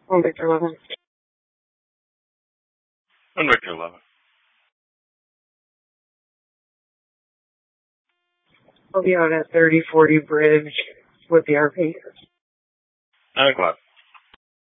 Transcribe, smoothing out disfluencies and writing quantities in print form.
On Victor 11. On Victor 11. I'll be out at 3040 Bridge with the RP. 9 o'clock.